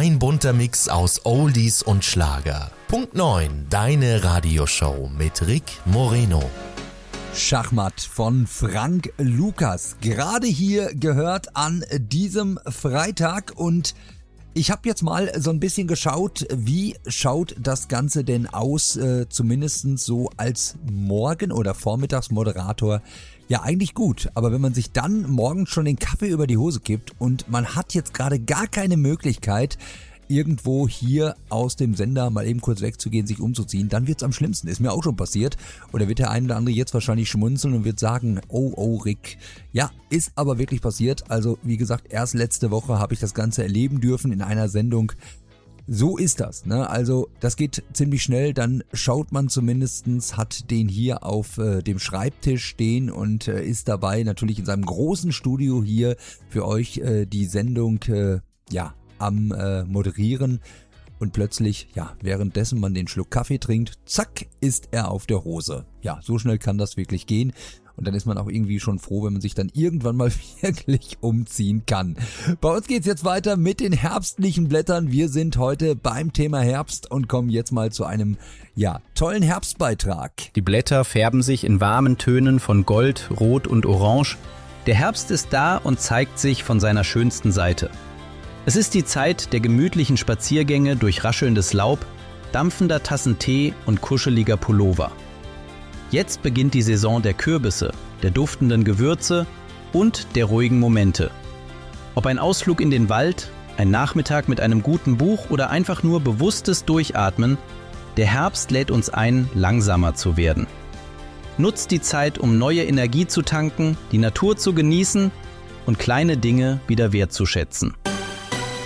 Ein bunter Mix aus Oldies und Schlager. Punkt 9, deine Radioshow mit Rick Moreno. Schachmatt von Frank Lukas. Gerade hier gehört an diesem Freitag und ich habe jetzt mal so ein bisschen geschaut, wie schaut das Ganze denn aus, zumindest so als Morgen- oder Vormittagsmoderator. Ja, eigentlich gut, aber wenn man sich dann morgens schon den Kaffee über die Hose kippt und man hat jetzt gerade gar keine Möglichkeit, irgendwo hier aus dem Sender mal eben kurz wegzugehen, sich umzuziehen, dann wird's am schlimmsten. Ist mir auch schon passiert. Oder wird der ein oder andere jetzt wahrscheinlich schmunzeln und wird sagen, oh Rick. Ja, ist aber wirklich passiert. Also wie gesagt, erst letzte Woche habe ich das Ganze erleben dürfen in einer Sendung. So ist das, ne? Also das geht ziemlich schnell, dann schaut man zumindestens, hat den hier auf dem Schreibtisch stehen und ist dabei natürlich in seinem großen Studio hier für euch die Sendung, am Moderieren und plötzlich, währenddessen man den Schluck Kaffee trinkt, zack, ist er auf der Hose. Ja, so schnell kann das wirklich gehen und dann ist man auch irgendwie schon froh, wenn man sich dann irgendwann mal wirklich umziehen kann. Bei uns geht's jetzt weiter mit den herbstlichen Blättern. Wir sind heute beim Thema Herbst und kommen jetzt mal zu einem, tollen Herbstbeitrag. Die Blätter färben sich in warmen Tönen von Gold, Rot und Orange. Der Herbst ist da und zeigt sich von seiner schönsten Seite. Es ist die Zeit der gemütlichen Spaziergänge durch raschelndes Laub, dampfender Tassen Tee und kuscheliger Pullover. Jetzt beginnt die Saison der Kürbisse, der duftenden Gewürze und der ruhigen Momente. Ob ein Ausflug in den Wald, ein Nachmittag mit einem guten Buch oder einfach nur bewusstes Durchatmen, der Herbst lädt uns ein, langsamer zu werden. Nutzt die Zeit, um neue Energie zu tanken, die Natur zu genießen und kleine Dinge wieder wertzuschätzen.